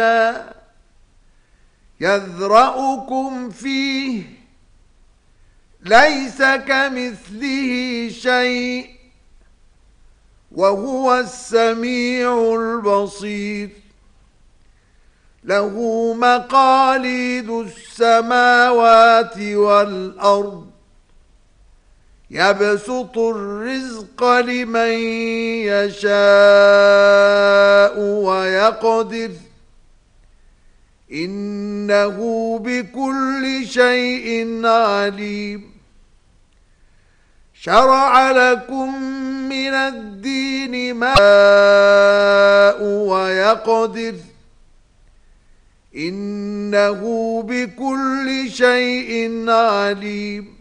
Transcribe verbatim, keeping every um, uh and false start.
يذرأكم فيه ليس كمثله شيء وهو السميع البصير له مقاليد السماوات والأرض يبسط الرزق لمن يشاء ويقدر إنه بكل شيء عليم شرع لكم من الدين ما ويقدر إنه بكل شيء عليم